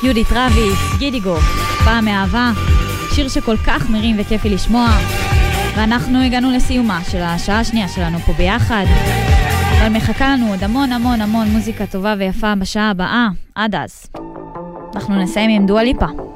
יהודית רביץ, גידיגו, פעם מאהבה, שיר שכל כך מרים וכיפי לשמוע. ואנחנו הגענו לסיומה של השעה השנייה שלנו פה ביחד. אבל מחכה לנו עוד המון המון המון מוזיקה טובה ויפה בשעה הבאה. עד אז אנחנו נסיים עם דואה ליפה.